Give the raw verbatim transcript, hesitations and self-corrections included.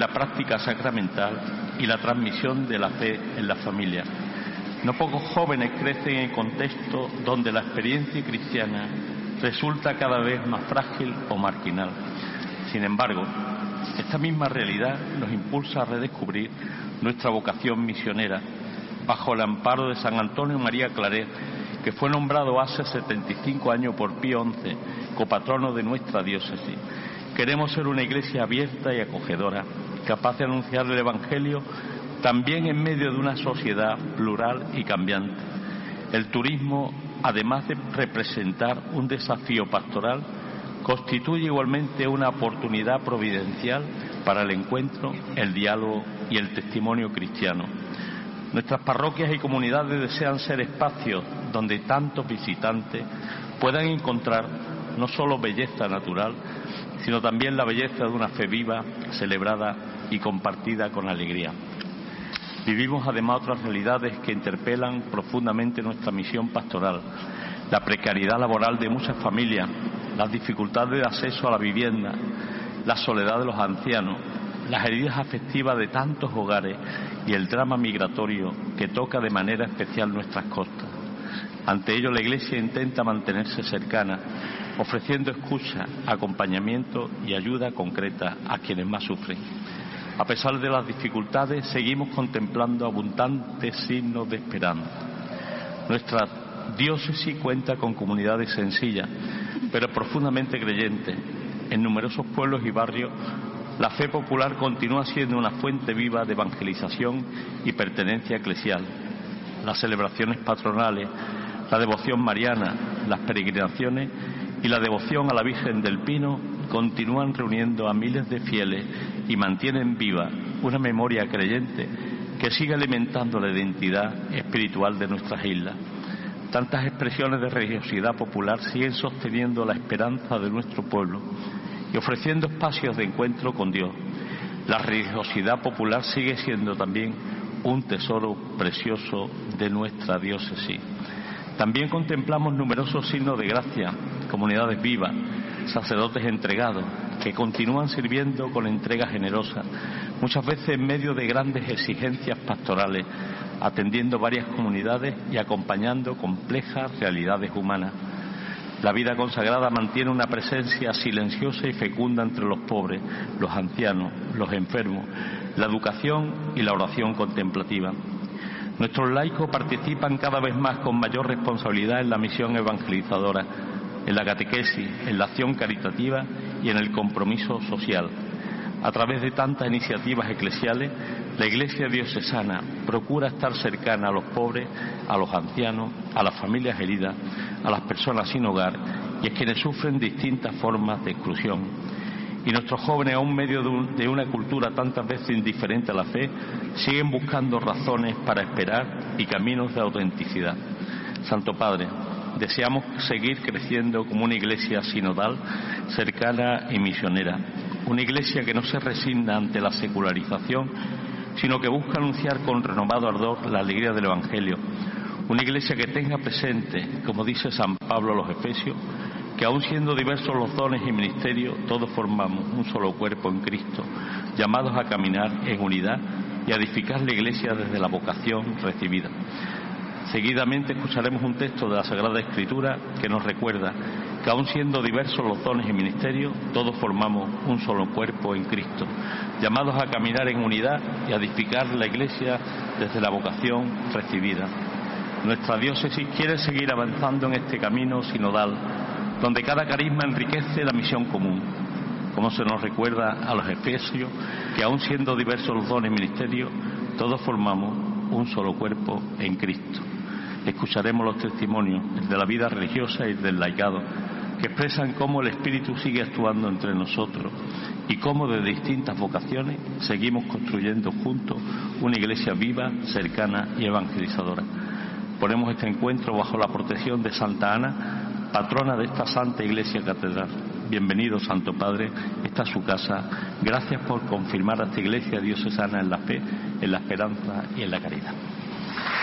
la práctica sacramental y la transmisión de la fe en la familia. No pocos jóvenes crecen en contextos donde la experiencia cristiana resulta cada vez más frágil o marginal. Sin embargo, esta misma realidad nos impulsa a redescubrir nuestra vocación misionera bajo el amparo de San Antonio María Claret, que fue nombrado hace setenta y cinco años por Pío once copatrono de nuestra diócesis. Queremos ser una iglesia abierta y acogedora, capaz de anunciar el Evangelio también en medio de una sociedad plural y cambiante. El turismo, además de representar un desafío pastoral, constituye igualmente una oportunidad providencial para el encuentro, el diálogo y el testimonio cristiano. Nuestras parroquias y comunidades desean ser espacios donde tantos visitantes puedan encontrar no solo belleza natural, sino también la belleza de una fe viva, celebrada y compartida con alegría. Vivimos además otras realidades que interpelan profundamente nuestra misión pastoral: la precariedad laboral de muchas familias, las dificultades de acceso a la vivienda, la soledad de los ancianos, las heridas afectivas de tantos hogares y el drama migratorio que toca de manera especial nuestras costas. Ante ello, la Iglesia intenta mantenerse cercana, ofreciendo escucha, acompañamiento y ayuda concreta a quienes más sufren. A pesar de las dificultades, seguimos contemplando abundantes signos de esperanza. Nuestra diócesis cuenta con comunidades sencillas, pero profundamente creyentes. En numerosos pueblos y barrios, la fe popular continúa siendo una fuente viva de evangelización y pertenencia eclesial. Las celebraciones patronales, la devoción mariana, las peregrinaciones y la devoción a la Virgen del Pino continúan reuniendo a miles de fieles y mantienen viva una memoria creyente que sigue alimentando la identidad espiritual de nuestras islas. Tantas expresiones de religiosidad popular siguen sosteniendo la esperanza de nuestro pueblo y ofreciendo espacios de encuentro con Dios. La religiosidad popular sigue siendo también un tesoro precioso de nuestra diócesis. También contemplamos numerosos signos de gracia, comunidades vivas, sacerdotes entregados, que continúan sirviendo con entrega generosa, muchas veces en medio de grandes exigencias pastorales, atendiendo varias comunidades y acompañando complejas realidades humanas. La vida consagrada mantiene una presencia silenciosa y fecunda entre los pobres, los ancianos, los enfermos, la educación y la oración contemplativa. Nuestros laicos participan cada vez más con mayor responsabilidad en la misión evangelizadora, en la catequesis, en la acción caritativa y en el compromiso social. A través de tantas iniciativas eclesiales, la Iglesia diocesana procura estar cercana a los pobres, a los ancianos, a las familias heridas, a las personas sin hogar y a quienes sufren distintas formas de exclusión. Y nuestros jóvenes, aún en medio de, un, de una cultura tantas veces indiferente a la fe, siguen buscando razones para esperar y caminos de autenticidad. Santo Padre, deseamos seguir creciendo como una iglesia sinodal, cercana y misionera. Una iglesia que no se resigna ante la secularización, sino que busca anunciar con renovado ardor la alegría del Evangelio. Una iglesia que tenga presente, como dice San Pablo a los Efesios, que aun siendo diversos los dones y ministerios, todos formamos un solo cuerpo en Cristo, llamados a caminar en unidad y a edificar la iglesia desde la vocación recibida. Seguidamente escucharemos un texto de la Sagrada Escritura que nos recuerda que aun siendo diversos los dones y ministerios, todos formamos un solo cuerpo en Cristo, llamados a caminar en unidad y a edificar la iglesia desde la vocación recibida. Nuestra diócesis quiere seguir avanzando en este camino sinodal, donde cada carisma enriquece la misión común, como se nos recuerda a los Efesios, que aun siendo diversos los dones y ministerios, todos formamos un solo cuerpo en Cristo. Escucharemos los testimonios de la vida religiosa y del laicado, que expresan cómo el Espíritu sigue actuando entre nosotros y cómo de distintas vocaciones seguimos construyendo juntos una iglesia viva, cercana y evangelizadora. Ponemos este encuentro bajo la protección de Santa Ana, patrona de esta Santa Iglesia Catedral. Bienvenido, Santo Padre, esta es su casa. Gracias por confirmar a esta Iglesia diocesana en la fe, en la esperanza y en la caridad.